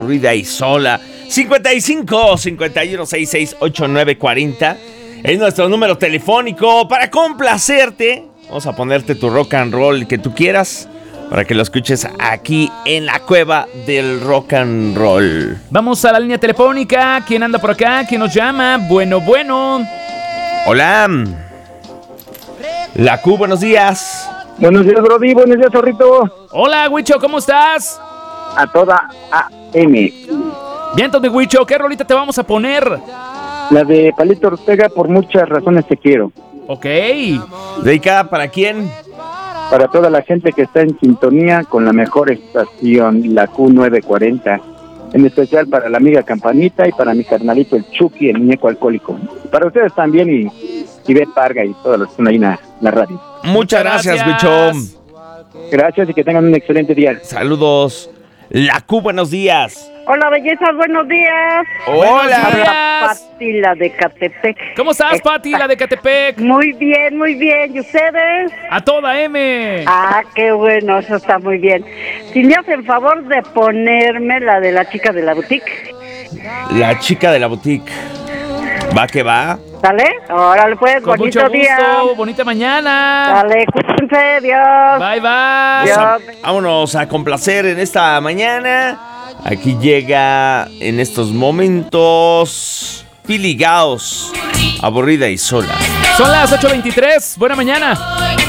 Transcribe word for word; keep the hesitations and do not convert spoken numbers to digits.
Aburrida y sola. cincuenta y cinco, cincuenta y uno, sesenta y seis, ochenta y nueve, cuarenta es nuestro número telefónico para complacerte. Vamos a ponerte tu rock and roll que tú quieras para que lo escuches aquí en la cueva del rock and roll. Vamos a la línea telefónica. ¿Quién anda por acá? ¿Quién nos llama? Bueno, bueno. Hola. La Q, buenos días. Buenos días, Brody. Buenos días, Zorrito. Hola, Huicho, ¿cómo estás? A toda A M. Bien, mi Huicho, ¿qué rolita te vamos a poner? La de Palito Ortega, por muchas razones te quiero. Ok. ¿Dedicada para quién? Para toda la gente que está en sintonía con la mejor estación, la Q novecientos cuarenta. En especial para la amiga Campanita y para mi carnalito el Chucky, el muñeco alcohólico. Para ustedes también y, y Bet Parga y todos los que están ahí en la, en la radio. Muchas gracias, Huicho. Gracias y que tengan un excelente día. Saludos. La Q, buenos días. Hola, bellezas, buenos días. Hola. Habla Pati, la de Catepec. ¿Cómo estás, Esta- Pati, la de Catepec? Muy bien, muy bien. ¿Y ustedes? A toda M. Ah, qué bueno, eso está muy bien. Si me hacen favor de ponerme la de la chica de la boutique, La chica de la boutique. Va que va. ¿sale? Órale pues, Con bonito mucho gusto, día. bonita mañana. Dale, cuídense, Dios. Bye, bye. Vamos a- vámonos a complacer en esta mañana. Aquí llega en estos momentos Pili Gaos, Aburrida y sola. Son las ocho veintitrés. Buena mañana.